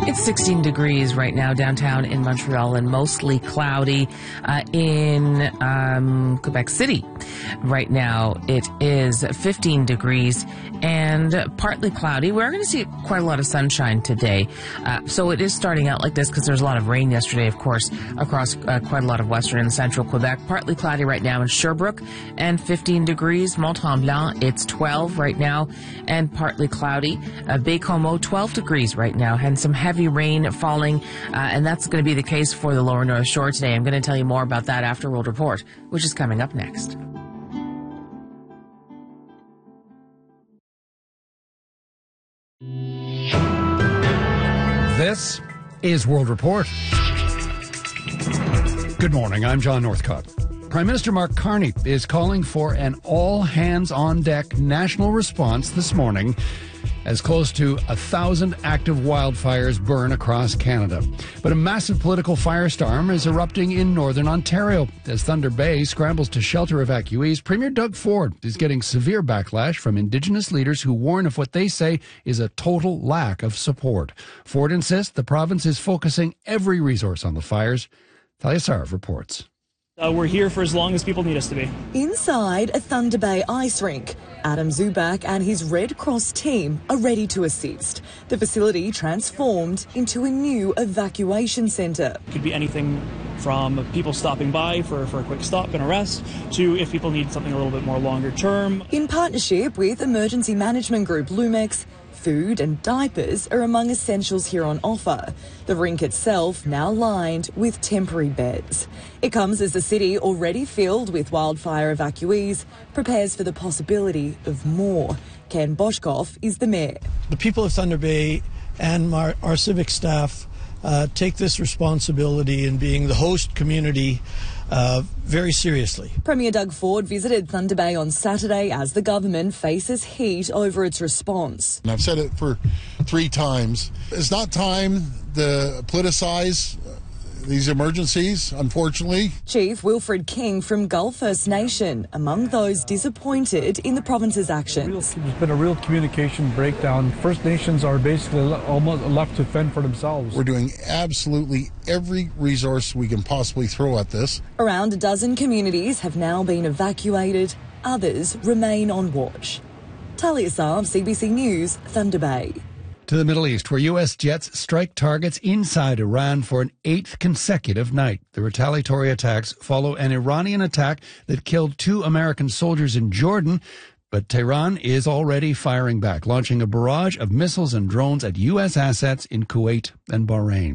It's 16 degrees right now downtown in Montreal and mostly cloudy in Quebec City. Right now it is 15 degrees and partly cloudy. We're going to see quite a lot of sunshine today. So it is starting out like this because there's a lot of rain yesterday, of course, across quite a lot of western and central Quebec. Partly cloudy right now in Sherbrooke and 15 degrees. Mont-Tremblant, it's 12 right now and partly cloudy. Baie-Comeau, 12 degrees right now and some heavy rain falling, and that's going to be the case for the lower North Shore today. I'm going to tell you more about that after World Report, which is coming up next. This is World Report. Good morning, I'm John Northcott. Prime Minister Mark Carney is calling for an all-hands-on-deck national response this morning as close to 1,000 active wildfires burn across Canada. But a massive political firestorm is erupting in northern Ontario. As Thunder Bay scrambles to shelter evacuees, Premier Doug Ford is getting severe backlash from Indigenous leaders who warn of what they say is a total lack of support. Ford insists the province is focusing every resource on the fires. Talia Sarv reports. We're here for as long as people need us to be. Inside a Thunder Bay ice rink, Adam Zubak and his Red Cross team are ready to assist. The facility transformed into a new evacuation centre. It could be anything from people stopping by for a quick stop and a rest to if people need something a little bit more longer term. In partnership with emergency management group Lumex, food and diapers are among essentials here on offer. The rink itself now lined with temporary beds. It comes as the city, already filled with wildfire evacuees, prepares for the possibility of more. Ken Boshkoff is the mayor. The people of Thunder Bay and our civic staff take this responsibility in being the host community very seriously. Premier Doug Ford visited Thunder Bay on Saturday as the government faces heat over its response. And I've said it for 3 times. It's not time to politicize these emergencies, unfortunately. Chief Wilfred King from Gull First Nation, among those disappointed in the province's actions. There's been a real communication breakdown. First Nations are basically almost left to fend for themselves. We're doing absolutely every resource we can possibly throw at this. Around a dozen communities have now been evacuated. Others remain on watch. Talia Sarv, CBC News, Thunder Bay. To the Middle East, where U.S. jets strike targets inside Iran for an 8th consecutive night. The retaliatory attacks follow an Iranian attack that killed 2 American soldiers in Jordan. But Tehran is already firing back, launching a barrage of missiles and drones at U.S. assets in Kuwait and Bahrain.